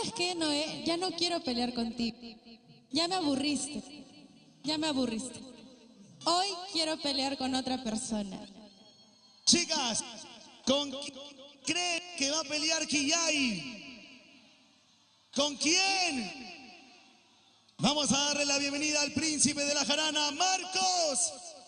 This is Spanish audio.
¿sabes qué, Noé? Ya no quiero pelear contigo. Ya me aburriste. Ya me aburriste. Hoy quiero pelear con otra persona. Chicas, ¿con quién creen que va a pelear Quillay? ¿Con quién? Vamos a darle la bienvenida al príncipe de la jarana, Marcos